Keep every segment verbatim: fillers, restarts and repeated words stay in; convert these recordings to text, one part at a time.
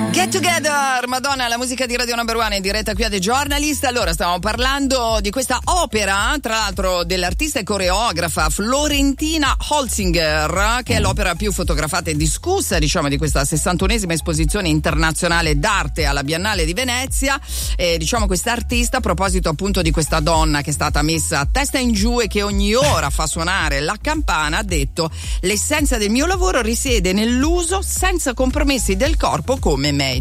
Get Together, Madonna, la musica di Radio Number One in diretta qui a The Journalist. Allora, stavamo parlando di questa opera, tra l'altro dell'artista e coreografa Florentina Holzinger, che è l'opera più fotografata e discussa, diciamo, di questa sessantunesima esposizione internazionale d'arte alla Biennale di Venezia. E diciamo, questa artista, a proposito appunto di questa donna che è stata messa a testa in giù e che ogni ora fa suonare la campana, ha detto: l'essenza del mio lavoro risiede nell'uso senza compromessi del corpo come medium.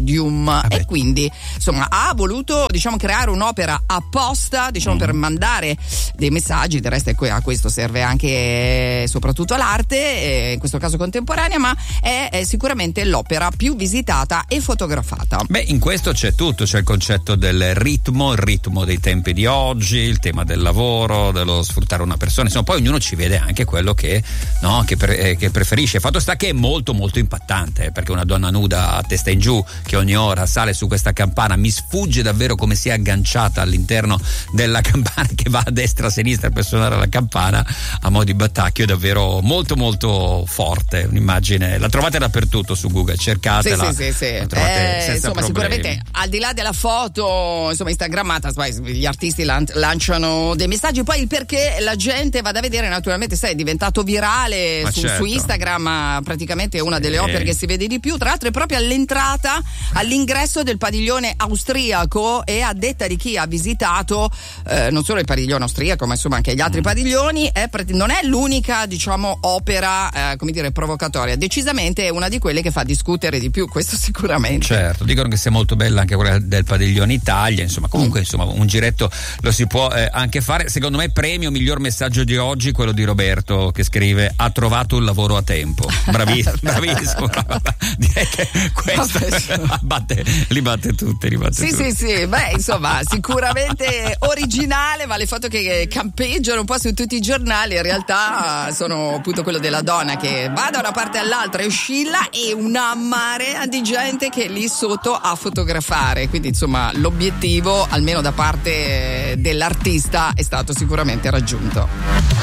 E quindi insomma ha voluto, diciamo, creare un'opera apposta, diciamo, mm. per mandare dei messaggi. Del resto a questo serve anche soprattutto l'arte, in questo caso contemporanea, ma è, è sicuramente l'opera più visitata e fotografata. Beh, in questo c'è tutto, c'è il concetto del ritmo, il ritmo dei tempi di oggi, il tema del lavoro, dello sfruttare una persona, insomma, poi ognuno ci vede anche quello che, no, che, pre, che preferisce. Fatto sta che è molto molto impattante, perché una donna nuda a testa in giù che ogni ora sale su questa campana, mi sfugge davvero come sia agganciata all'interno della campana, che va a destra a sinistra per suonare la campana a mo' di battacchio. È davvero molto molto forte, un'immagine, la trovate dappertutto su Google, cercatela. Sì, sì, sì, sì. La trovate eh, senza insomma, problemi. sicuramente al di là della foto, insomma, instagrammata, gli artisti lan- lanciano dei messaggi, poi il perché la gente vada a vedere, naturalmente, sai, è diventato virale su, certo. su Instagram, praticamente è una delle sì. opere che si vede di più. Tra l'altro è proprio all'entrata, all'ingresso del padiglione austriaco, e a detta di chi ha visitato eh, non solo il padiglione austriaco ma insomma anche gli altri mm. padiglioni, è, non è l'unica, diciamo, opera eh, come dire provocatoria, decisamente è una di quelle che fa discutere di più, questo sicuramente. Certo, dicono che sia molto bella anche quella del padiglione Italia, insomma, comunque mm. insomma un giretto lo si può eh, anche fare. Secondo me premio miglior messaggio di oggi quello di Roberto, che scrive: ha trovato un lavoro a tempo. Bravissimo, bravissimo. Direi che questo batte, li batte tutte, li batte sì, tutte. Sì, sì, beh, insomma, sicuramente originale, ma le foto che campeggiano un po' su tutti i giornali in realtà sono appunto quello della donna che va da una parte all'altra e oscilla, e una marea di gente che è lì sotto a fotografare. Quindi insomma l'obiettivo, almeno da parte dell'artista, è stato sicuramente raggiunto.